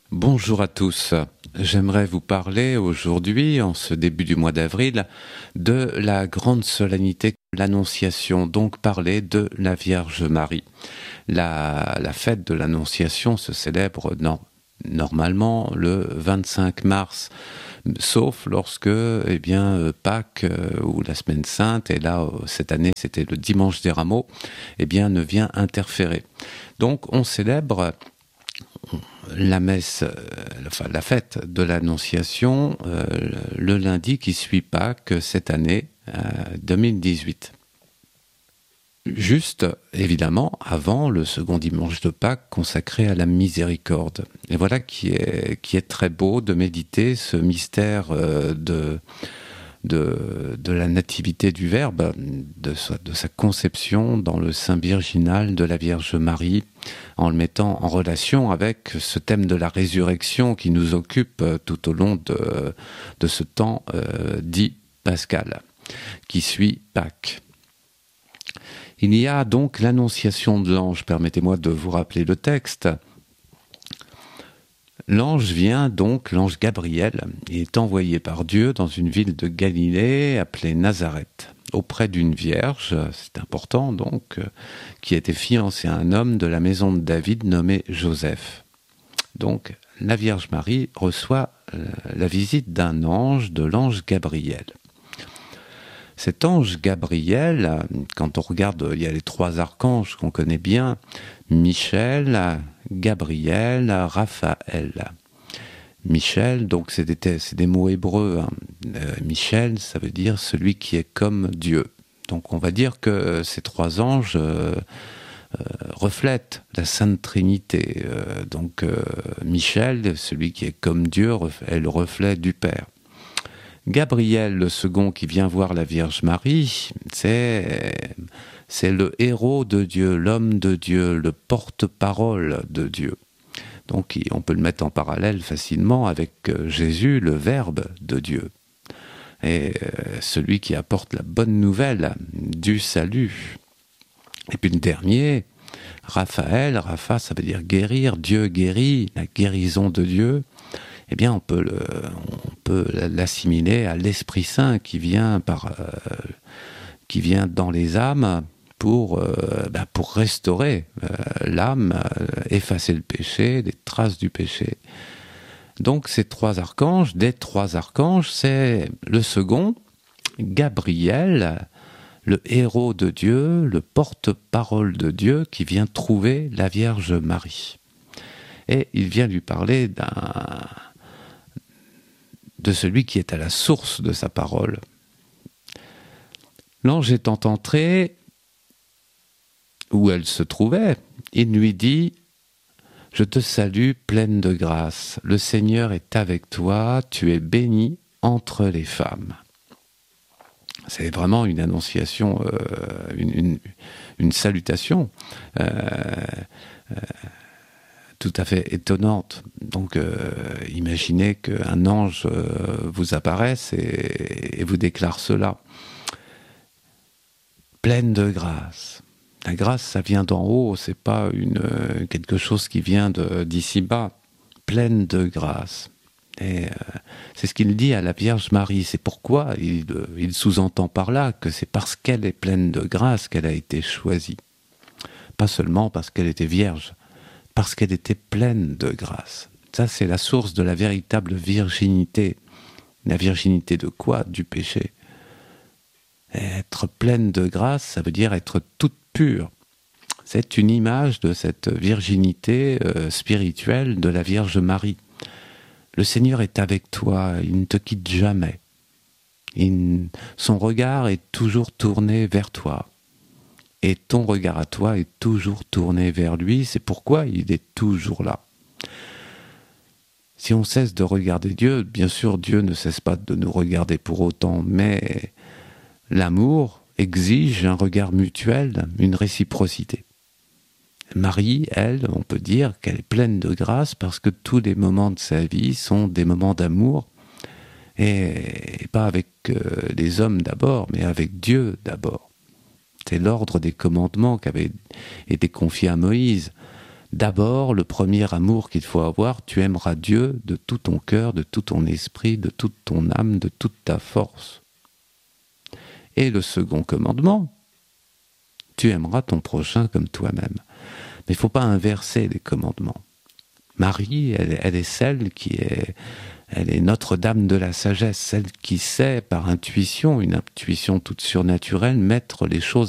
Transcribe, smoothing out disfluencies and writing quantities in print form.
Bonjour à tous. J'aimerais vous parler aujourd'hui, en ce début du mois d'avril, de la grande solennité, l'Annonciation, donc parler de la Vierge Marie. La fête de l'Annonciation se célèbre normalement le 25 mars, sauf lorsque Pâques ou la Semaine Sainte, et là cette année c'était le Dimanche des Rameaux, ne vient interférer. Donc on célèbre la messe, la fête de l'Annonciation, le lundi qui suit Pâques cette année, 2018. Juste, évidemment, avant le second dimanche de Pâques consacré à la miséricorde. Et voilà qui est très beau de méditer ce mystère de la nativité du Verbe, de sa conception dans le sein virginal de la Vierge Marie, en le mettant en relation avec ce thème de la résurrection qui nous occupe tout au long de ce temps dit pascal, qui suit Pâques. Il y a donc l'annonciation de l'ange. Permettez-moi de vous rappeler le texte. L'ange l'ange Gabriel, est envoyé par Dieu dans une ville de Galilée appelée Nazareth, auprès d'une vierge, c'est important donc, qui était fiancée à un homme de la maison de David nommé Joseph. Donc la Vierge Marie reçoit la visite d'un ange, de l'ange Gabriel. Cet ange Gabriel, quand on regarde, il y a les trois archanges qu'on connaît bien, Michel, Gabriel, Raphaël. Michel, donc c'est des mots hébreux. Michel, ça veut dire celui qui est comme Dieu. Donc on va dire que ces trois anges reflètent la Sainte Trinité. Michel, celui qui est comme Dieu, est le reflet du Père. Gabriel, le second qui vient voir la Vierge Marie, c'est le héros de Dieu, l'homme de Dieu, le porte-parole de Dieu. Donc on peut le mettre en parallèle facilement avec Jésus, le Verbe de Dieu. Et celui qui apporte la bonne nouvelle du salut. Et puis le dernier, Raphaël, Rapha, ça veut dire guérir, Dieu guérit, la guérison de Dieu. Eh bien, on peut l'assimiler à l'Esprit Saint qui vient dans les âmes pour restaurer l'âme, effacer le péché, les traces du péché. Donc, ces trois archanges, c'est le second, Gabriel, le héros de Dieu, le porte-parole de Dieu qui vient trouver la Vierge Marie. Et il vient lui parler de celui qui est à la source de sa parole. L'ange étant entré où elle se trouvait, il lui dit « Je te salue, pleine de grâce. Le Seigneur est avec toi, tu es bénie entre les femmes. » C'est vraiment une annonciation, une salutation tout à fait étonnante. Donc, imaginez qu'un ange vous apparaisse et vous déclare cela. Pleine de grâce. La grâce, ça vient d'en haut, c'est pas quelque chose qui vient d'ici bas. Pleine de grâce. Et c'est ce qu'il dit à la Vierge Marie. C'est pourquoi il sous-entend par là que c'est parce qu'elle est pleine de grâce qu'elle a été choisie. Pas seulement parce qu'elle était vierge, parce qu'elle était pleine de grâce. Ça, c'est la source de la véritable virginité. La virginité de quoi? Du péché. Et être pleine de grâce, ça veut dire être toute pure. C'est une image de cette virginité spirituelle de la Vierge Marie. Le Seigneur est avec toi, il ne te quitte jamais. Son regard est toujours tourné vers toi. Et ton regard à toi est toujours tourné vers lui, c'est pourquoi il est toujours là. Si on cesse de regarder Dieu, bien sûr Dieu ne cesse pas de nous regarder pour autant, mais l'amour exige un regard mutuel, une réciprocité. Marie, elle, on peut dire qu'elle est pleine de grâce parce que tous les moments de sa vie sont des moments d'amour, et pas avec les hommes d'abord, mais avec Dieu d'abord. C'est l'ordre des commandements qui avait été confié à Moïse, D'abord, le premier amour qu'il faut avoir, tu aimeras Dieu de tout ton cœur, de tout ton esprit, de toute ton âme, de toute ta force. Et le second commandement, tu aimeras ton prochain comme toi-même. Mais il ne faut pas inverser les commandements. Marie, elle est celle elle est Notre-Dame de la sagesse, celle qui sait par intuition, une intuition toute surnaturelle, mettre les choses